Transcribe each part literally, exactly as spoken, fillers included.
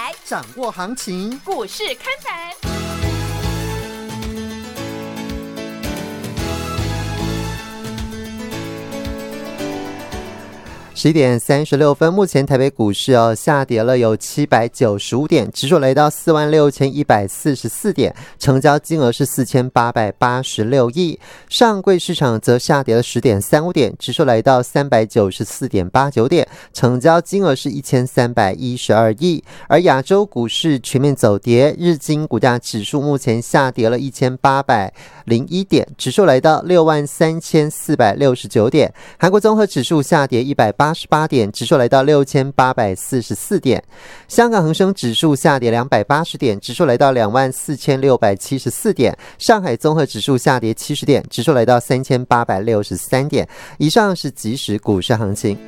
台， 掌握行情， 股市看盘。 十一点三十六分，目前台北股市哦下跌了有七百九十五点，指数来到四万六千一百四十四点，成交金额是四千八百八十六亿。上柜市场则下跌了十点三五点，指数来到三百九十四点八九点，成交金额是一千三百一十二亿。而亚洲股市全面走跌，日经股价指数目前下跌了一千八百零一点，指数来到六万三千四百六十九点。韩国综合指数下跌一百八十八点，指数来到六千八百四十四点。香港恒生指数下跌两百八十点，指数来到两万四千六百七十四点。上海综合指数下跌七十点，指数来到三千八百六十三点。以上是即时股市行情。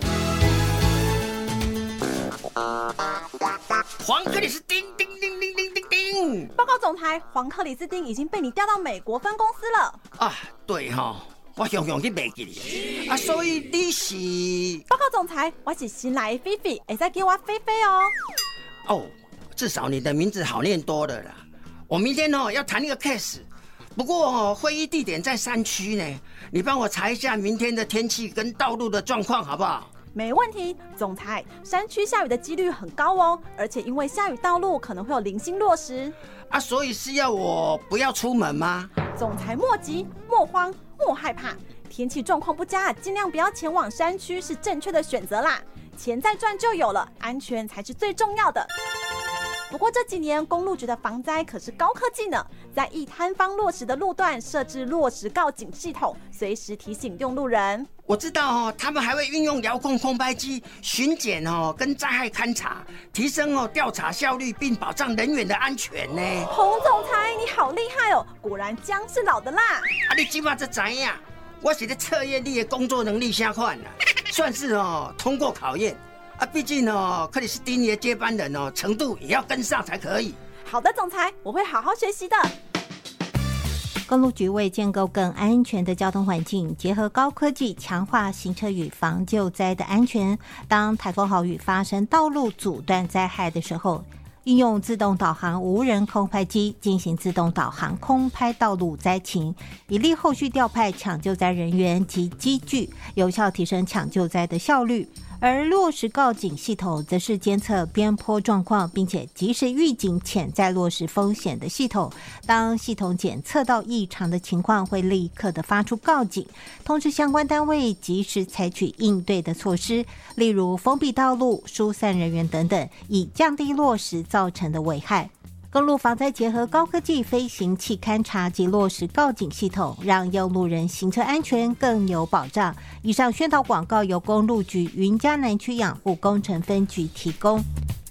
黄克里斯丁丁丁丁丁丁丁， 报告总裁，黄克里斯丁已经被你调到美国分公司了。 啊，对哈、哦。我常常去袂记你啊，所以你是报告总裁，我是新来的菲菲，会再叫我菲菲哦。 哦，至少你的名字好念多了啦。我明天哦要谈一个 case， 不过、哦、会议地点在山区呢，你帮我查一下明天的天气跟道路的状况好不好？ 没问题，总裁，山区下雨的几率很高哦，而且因为下雨道路可能会有零星落石啊，所以是要我不要出门吗？ 总裁莫急莫慌莫害怕，天气状况不佳，尽量不要前往山区是正确的选择啦。钱再赚就有了，安全才是最重要的。不过这几年公路局的防灾可是高科技呢，在易坍方落石的路段设置落石告警系统，随时提醒用路人。 我知道哦，他们还会运用遥控空拍机巡检哦，跟灾害勘察，提升哦调查效率，并保障人员的安全呢。 洪总裁，你好厉害哦，果然姜是老的辣。 啊，你起码才知影，我是在测验你的工作能力啥款啦，算是哦通过考验。啊，毕竟哦，克里斯汀的接班人哦，程度也要跟上才可以。 好的，总裁，我会好好学习的。 公路局为建构更安全的交通环境，结合高科技强化行车与防救灾的安全。当台风豪雨发生道路阻断灾害的时候，应用自动导航无人空拍机进行自动导航空拍道路灾情，以利后续调派抢救灾人员及机具，有效提升抢救灾的效率。而落石告警系统则是监测边坡状况，并且及时预警潜在落石风险的系统。当系统检测到异常的情况，会立刻的发出告警，通知相关单位及时采取应对的措施，例如封闭道路、疏散人员等等，以降低落石造成的危害。公路防灾结合高科技飞行器勘察及落石告警系统，让用路人行车安全更有保障。以上宣导广告由公路局云嘉南区养护工程分局提供。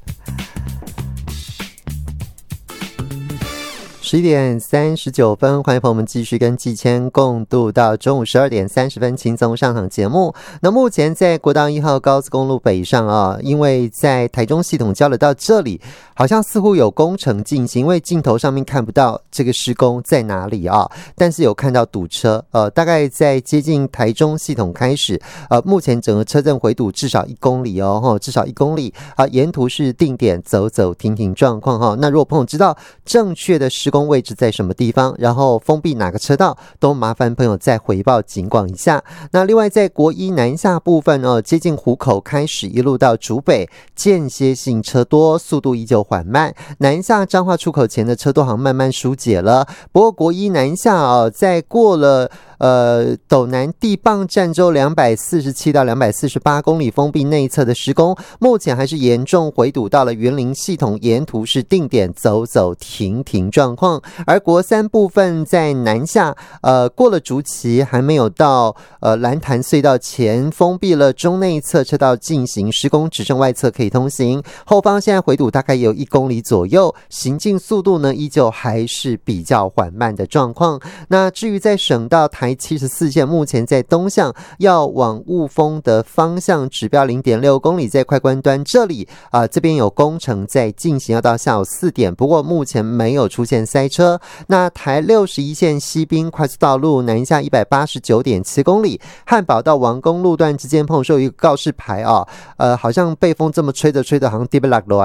十一点三十九分，欢迎朋友们继续跟季谦共度到中午十二点三十分轻松上场节目。那目前在国道一号高速公路北上啊，因为在台中系统交流道这里好像似乎有工程进行，因为镜头上面看不到这个施工在哪里啊，但是有看到堵车，呃，大概在接近台中系统开始，呃，目前整个车阵回堵至少一公里哦，吼，至少一公里啊，沿途是定点走走停停状况哈。那如果朋友知道正确的施工位置在什么地方，然后封闭哪个车道，都麻烦朋友再回报警广一下。那另外在国一南下部分哦，接近湖口开始一路到竹北，间歇性车多，速度依旧缓慢。南下彰化出口前的车多好像慢慢疏解了，不过国一南下哦，在过了呃，斗南地磅站州两百四十七到两百四十八公里封闭内侧的施工，目前还是严重回堵到了云林系统，沿途是定点走走停停状况。而国三部分在南下，呃，过了竹崎还没有到呃蓝潭隧道前，封闭了中内侧车道进行施工，只剩外侧可以通行。后方现在回堵大概有一公里左右，行进速度呢依旧还是比较缓慢的状况。那至于在省道台七十四线，目前在东向要往雾峰的方向，指标 零点六公里，在快关端这里啊、呃，这边有工程在进行，要到下午四点，不过目前没有出现塞车。那台六十一线西滨快速道路南下 一百八十九点七公里，汉宝到王宫路段之间碰受一个告示牌啊，呃，好像被风这么吹着吹着，好像跌不落落